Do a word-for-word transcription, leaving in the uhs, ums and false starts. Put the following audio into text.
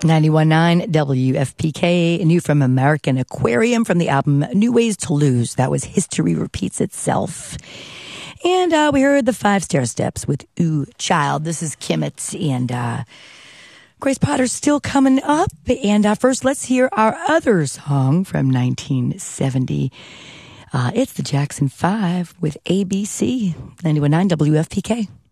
ninety-one point nine W F P K, new from American Aquarium from the album New Ways to Lose. That was History Repeats Itself. And uh, we heard the Five Stair Steps with Ooh Child. This is Kimmett, and uh, Grace Potter's still coming up. And uh, first, let's hear our other song from nineteen seventy. Uh, it's the Jackson Five with A B C, ninety-one point nine W F P K.